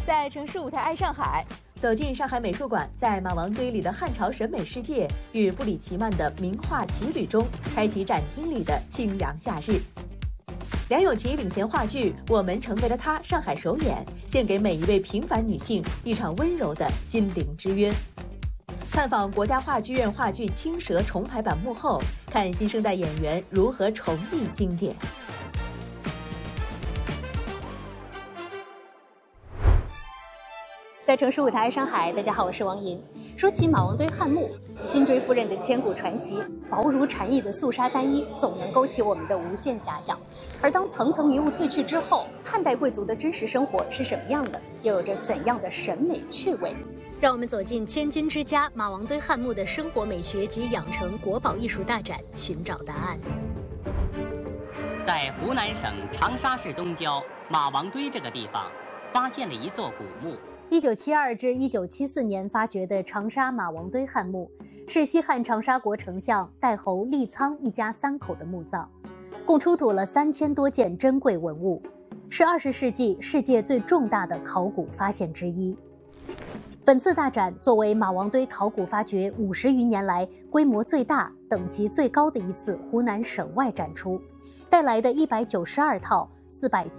在城市舞台爱上海，走进上海美术馆，在马王堆里的汉朝审美世界与布里奇曼的名画奇旅中，开启展厅里的清凉夏日。梁咏琪领衔话剧《我们成为了他》上海首演，献给每一位平凡女性一场温柔的心灵之约。探访国家话剧院话剧《青蛇》重排版幕后，看新生代演员如何重绎经典。 在城市舞台上海，大家好，我是王银。说起马王堆汉墓，辛追夫人的千古传奇，薄如蝉翼的素纱单衣，总能勾起我们的无限遐想。而当层层迷雾褪去之后，汉代贵族的真实生活是什么样的？又有着怎样的审美趣味？让我们走进千金之家马王堆汉墓的生活美学及养成国宝艺术大展，寻找答案。 在湖南省长沙市东郊马王堆这个地方，发现了一座古墓。 1972至1974年发掘的长沙马王堆汉墓，是西汉长沙国丞相代侯利苍一家3口的墓葬，共出土了3000多件珍贵文物，是20世纪世界最重大的考古发现之一。本次大展作为马王堆考古发掘50余年来规模最大、等级最高的一次湖南省外展出，带来的192套470